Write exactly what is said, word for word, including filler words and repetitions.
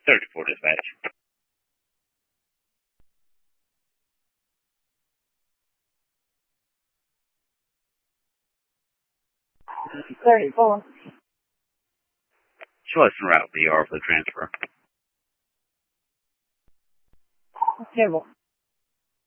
thirty-four dispatch. thirty-four. Show us en route, V R for the transfer. Table.